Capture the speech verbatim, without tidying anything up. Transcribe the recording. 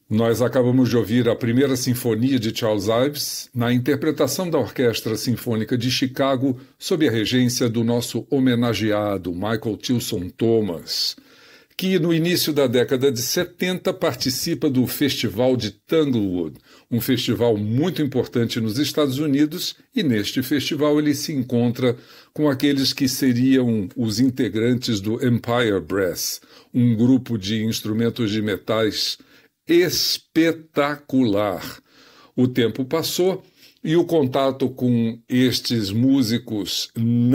Nós acabamos de ouvir a primeira sinfonia de Charles Ives na interpretação da Orquestra Sinfônica de Chicago sob a regência do nosso homenageado Michael Tilson Thomas, que no início da década de setenta participa do Festival de Tanglewood, um festival muito importante nos Estados Unidos, e neste festival ele se encontra com aqueles que seriam os integrantes do Empire Brass, um grupo de instrumentos de metais espetacular. O tempo passou e o contato com estes músicos não